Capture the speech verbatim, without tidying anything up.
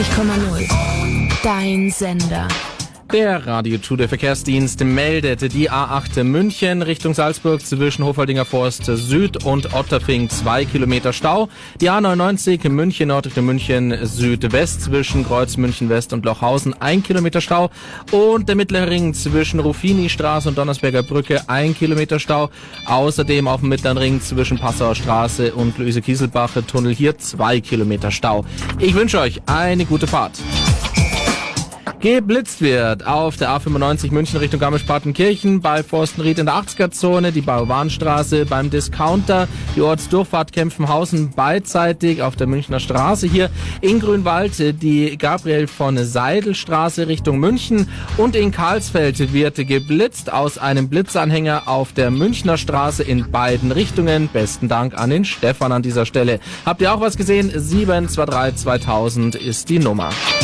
einundneunzig Komma null. Dein Sender. Der Radio zwei, der Verkehrsdienst, meldet die A acht München Richtung Salzburg zwischen Hofaldinger Forst Süd und Otterfing zwei Kilometer Stau. Die A neunundneunzig München Nord Richtung München Südwest zwischen Kreuz München West und Lochhausen ein Kilometer Stau. Und der Mittlere Ring zwischen Ruffini-Straße und Donnersberger Brücke ein Kilometer Stau. Außerdem auf dem Mittleren Ring zwischen Passauer Straße und Luise-Kieselbacher Tunnel hier zwei Kilometer Stau. Ich wünsche euch eine gute Fahrt. Geblitzt wird auf der A fünfundneunzig München Richtung Garmisch-Partenkirchen, bei Forstenried in der achtziger-Zone, die Bauwahnstraße beim Discounter, die Ortsdurchfahrt Kempfenhausen beidseitig auf der Münchner Straße hier, in Grünwald die Gabriel von Seidel-Straße Richtung München und in Karlsfeld wird geblitzt aus einem Blitzanhänger auf der Münchner Straße in beiden Richtungen. Besten Dank an den Stefan an dieser Stelle. Habt ihr auch was gesehen? sieben zwei drei zweitausend ist die Nummer.